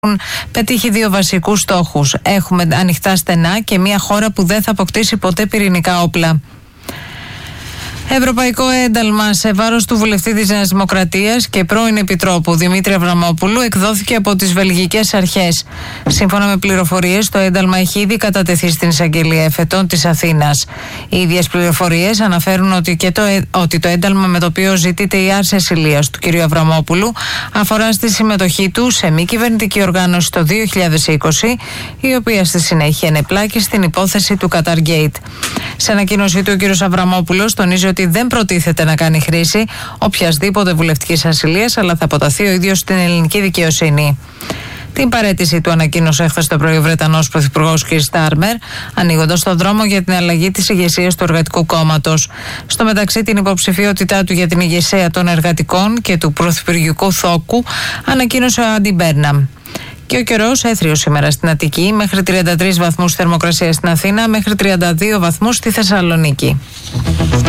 πετύχει δύο βασικούς στόχους. Έχουμε ανοιχτά στενά και μια χώρα που δεν θα αποκτήσει ποτέ πυρηνικά όπλα. Ευρωπαϊκό ένταλμα σε βάρος του βουλευτή της Νέας Δημοκρατίας και πρώην Επιτρόπου Δημήτρη Αβραμόπουλου εκδόθηκε από τις βελγικές αρχές. Σύμφωνα με πληροφορίες, το ένταλμα έχει ήδη κατατεθεί στην Εισαγγελία Εφετών της Αθήνας. Οι ίδιες πληροφορίες αναφέρουν ότι το ένταλμα με το οποίο ζητείται η άρση ασυλίας του κ. Αβραμόπουλου αφορά στη συμμετοχή του σε μη κυβερνητική οργάνωση το 2020, η οποία στη συνέχεια ενεπλάκη στην υπόθεση του Qatargate. Σε ανακοίνωσή του, ο κ. Αβραμόπουλος τονίζει ότι δεν προτίθεται να κάνει χρήση οποιασδήποτε βουλευτικής ασυλίας, αλλά θα αποταθεί ο ίδιος στην ελληνική δικαιοσύνη. Την παραίτηση του ανακοίνωσε χθες το πρωί ο Βρετανός Πρωθυπουργός κ. Στάρμερ, ανοίγοντας τον δρόμο για την αλλαγή της ηγεσίας του Εργατικού Κόμματος. Στο μεταξύ, την υποψηφιότητά του για την ηγεσία των Εργατικών και του Πρωθυπουργικού Θόκου ανακοίνωσε ο Άντι Μπέρναμ. Και ο καιρός έθριος σήμερα στην Αττική, μέχρι 33 βαθμούς θερμοκρασία στην Αθήνα, μέχρι 32 βαθμούς στη Θεσσαλονίκη.